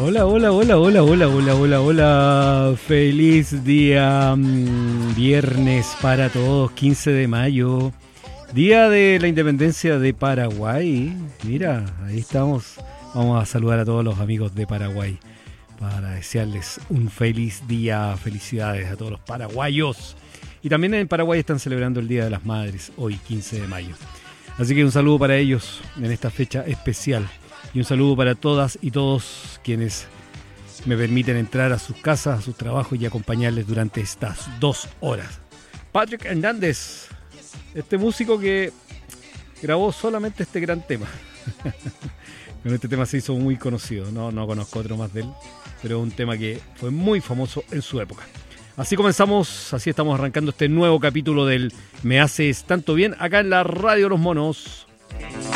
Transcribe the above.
Hola, hola, hola, hola, hola, hola, hola, hola. Feliz día viernes para todos, 15 de mayo. Día de la independencia de Paraguay. Mira, ahí estamos. Vamos a saludar a todos los amigos de Paraguay para desearles un feliz día. Felicidades a todos los paraguayos. Y también en Paraguay están celebrando el Día de las Madres, hoy 15 de mayo. Así que un saludo para ellos en esta fecha especial. Y un saludo para todas y todos quienes me permiten entrar a sus casas, a sus trabajos y acompañarles durante estas 2 horas. Patrick Hernández, este músico que grabó solamente este gran tema. Con este tema se hizo muy conocido, no conozco otro más de él, pero es un tema que fue muy famoso en su época. Así comenzamos, así estamos arrancando este nuevo capítulo del Me Haces Tanto Bien acá en la Radio Los Monos.